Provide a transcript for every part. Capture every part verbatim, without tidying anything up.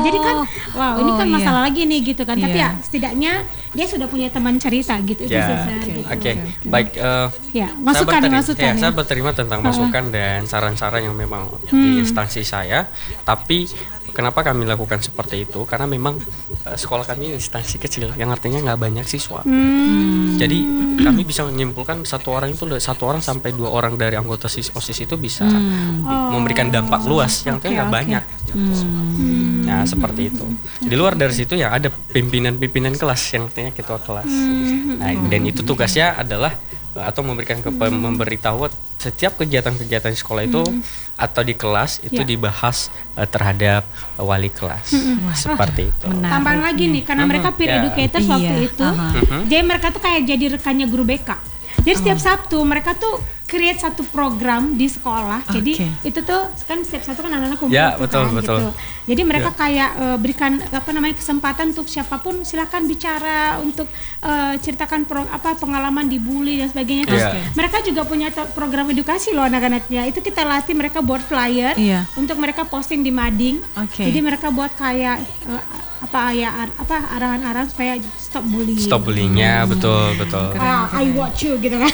jadi kan wow ini Oh, kan iya. masalah lagi nih gitu kan. Tapi Iya. ya setidaknya dia sudah punya teman cerita gitu. Itu Ya, sih, oke, Sar, gitu. oke. Baik, eh, Ya, saya masukan berterima, masukan ya, ya. saya berterima tentang masukan dan saran-saran yang memang di instansi saya. Tapi kenapa kami lakukan seperti itu? Karena memang eh, sekolah kami instansi kecil, yang artinya nggak banyak siswa. Hmm. Jadi kami bisa menyimpulkan satu orang itu satu orang sampai dua orang dari anggota sis OSIS itu bisa di- memberikan dampak luas, yang artinya nggak oke. banyak. Gitu. Nah seperti itu. Di luar dari situ ya ada pimpinan-pimpinan kelas, yang artinya ketua kelas. Nah, dan itu tugasnya adalah eh, atau memberikan ke memberitahu setiap kegiatan-kegiatan di sekolah itu atau di kelas itu Ya. dibahas eh, terhadap eh, wali kelas. Seperti itu. Menarik. Tambahan lagi nih karena mereka peer Ya. educators Iya, waktu itu. aha. Jadi mereka tuh kayak jadi rekannya guru B K. Jadi setiap Sabtu mereka tuh create satu program di sekolah. Jadi Oke. itu tuh kan setiap Sabtu kan anak-anak kumpul Ya, tuh betul, kan betul. gitu. Jadi mereka Ya. kayak eh, berikan apa namanya kesempatan untuk siapapun silakan bicara untuk eh, ceritakan pro, apa pengalaman dibully dan sebagainya. Terus Ya. mereka juga punya to- program edukasi loh anak-anaknya. Itu kita latih mereka buat flyer Iya. untuk mereka posting di mading. Oke. Jadi mereka buat kayak eh, apa ya ar- apa arahan-arahan supaya stop bullying. Stop bullyingnya, betul betul. Ah, I watch you gitu kan.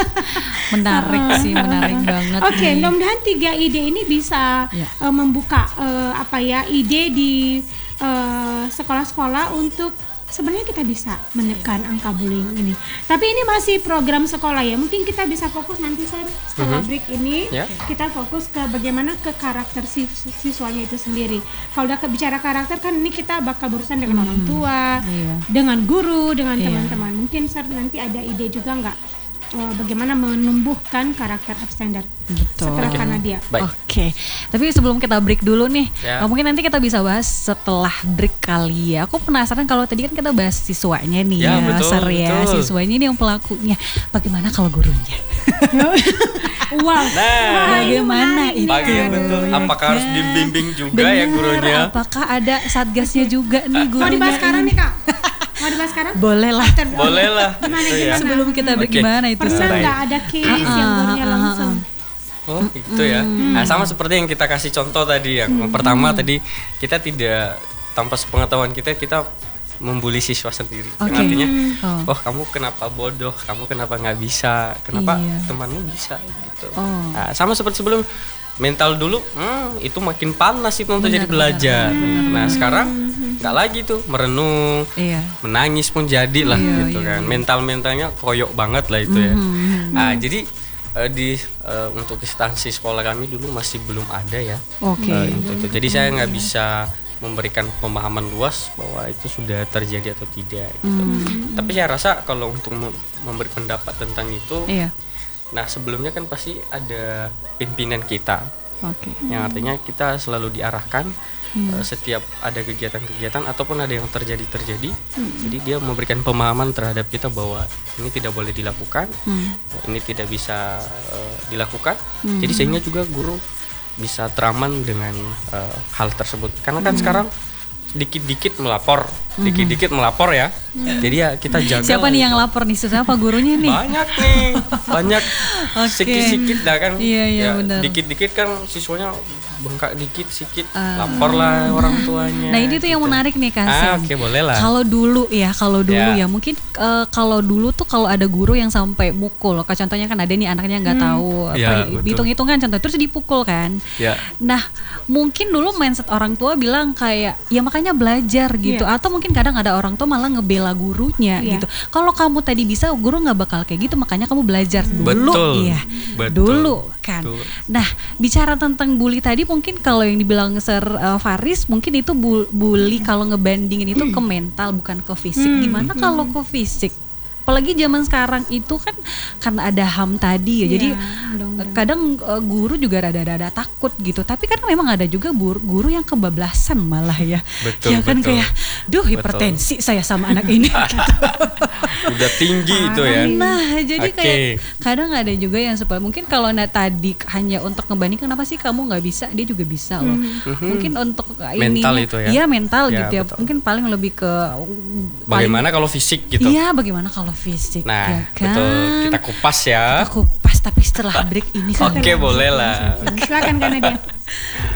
Menarik sih, menarik banget. Oke, nih. mudah-mudahan tiga ide ini bisa Ya. eh, membuka eh, apa ya ide di eh, sekolah-sekolah untuk sebenarnya kita bisa menekan angka bullying ini. Tapi ini masih program sekolah ya. Mungkin kita bisa fokus nanti Sam, setelah break ini Ya. kita fokus ke bagaimana ke karakter sis- siswanya itu sendiri. Kalau udah ke bicara karakter kan ini kita bakal berurusan dengan orang tua, Iya. dengan guru, dengan Iya. teman-teman. Mungkin Sar nanti ada ide juga nggak eh, bagaimana menumbuhkan karakter upstander Betul. setelah Oke. Kanadia. Baik. Oke, tapi sebelum kita break dulu nih, Ya. uh, mungkin nanti kita bisa bahas setelah break kali ya. Aku penasaran kalau tadi kan kita bahas siswanya nih Ya, ya, betul, Sar ya. betul. Siswanya ini yang pelakunya. Bagaimana kalau gurunya? Wow. Nah, Bagaimana itu? pagi yang betul. Apakah harus dibimbing juga ya Bener, gurunya? apakah ada satgasnya juga nih gurunya? Mau dibahas sekarang ini? nih Kak? Mau dibahas sekarang? Boleh lah. Boleh lah. Gimana, gitu ya. gimana? Sebelum kita break Oke. gimana itu? Pernah Sar? Baik. nggak ada case yang Ah, gurunya ah, ah, langsung? Oh itu ya. Nah sama seperti yang kita kasih contoh tadi. Yang pertama tadi kita tidak tanpa sepengetahuan kita kita membuli siswa sendiri. Yang Oke. artinya, Oh. oh kamu kenapa bodoh, kamu kenapa nggak bisa, kenapa Iya. temanmu bisa gitu. Oh. Nah, sama seperti sebelum mental dulu, hmm, itu makin panas itu untuk Benar, jadi belajar. benar, Nah sekarang nggak lagi tuh merenung, Iya. menangis pun jadi lah Iya, gitu iya, kan. Mental-mentalnya koyok banget lah itu ya. Mhm. Nah jadi eh, di eh, untuk instansi sekolah kami dulu masih belum ada ya. Oke. Eh, itu, itu. Jadi saya nggak bisa memberikan pemahaman luas bahwa itu sudah terjadi atau tidak gitu. Hmm. Tapi saya rasa kalau untuk mem- memberi pendapat tentang itu, Iya. nah sebelumnya kan pasti ada pimpinan kita, Oke. yang artinya kita selalu diarahkan eh, setiap ada kegiatan-kegiatan ataupun ada yang terjadi-terjadi. Jadi dia memberikan pemahaman terhadap kita bahwa ini tidak boleh dilakukan, Hmm. ini tidak bisa eh, dilakukan. Jadi sehingga juga guru bisa teraman dengan eh, hal tersebut. Karena kan sekarang dikit-dikit melapor, dikit-dikit melapor ya. Jadi ya kita jaga. Siapa lah nih yang gitu. lapor nih? Siapa gurunya nih? Banyak nih, banyak Oke. sikit-sikit dah kan. Iya, iya, Ya, benar. dikit-dikit kan siswanya bengkak dikit sikit, Ah. lapor lah orang tuanya. Nah ini tuh yang gitu. menarik nih Kak Ah, Sam. oke, boleh lah. Kalau dulu ya, kalau dulu Ya. ya mungkin eh, kalau dulu tuh kalau ada guru yang sampai mukul, kayak contohnya kan ada nih anaknya nggak tahu Ya, apa, betul. hitung-hitungan contoh terus dipukul kan. Ya. Nah mungkin dulu mindset orang tua bilang kayak ya makanya belajar gitu, Iya. atau mungkin kadang ada orang tua malah ngebela gurunya Iya. gitu. Kalau kamu tadi bisa, guru nggak bakal kayak gitu, makanya kamu belajar dulu. Betul. Iya, Betul. dulu kan. Betul. Nah, bicara tentang bully tadi mungkin kalau yang dibilang Sir uh, Faris mungkin itu bu- bully kalau ngebandingin itu ke mental bukan ke fisik. Gimana kalau ke fisik? Apalagi zaman sekarang itu kan karena ada H A M tadi ya. Iya, Jadi undang-undang. kadang uh, guru juga rada-rada takut gitu. Tapi kadang memang ada juga guru, guru yang kebablasan malah ya. Betul, Ya kan betul. kayak duh hipertensi saya sama anak ini. Udah tinggi itu ya. Nah, jadi Oke. kayak kadang ada juga yang seperti mungkin kalau nah tadi hanya untuk ngebanding kenapa sih kamu nggak bisa, dia juga bisa loh. Mungkin untuk Mental ininya- itu ya? Iya mental Ya, gitu ya. betul. Mungkin paling lebih ke Bagaimana kalau fisik gitu? Iya, bagaimana kalau fisik Nah, ya kan? betul. Kita kupas ya. Kita kupas tapi setelah break ini kan. Oke, boleh lah. Silakan Kanadia.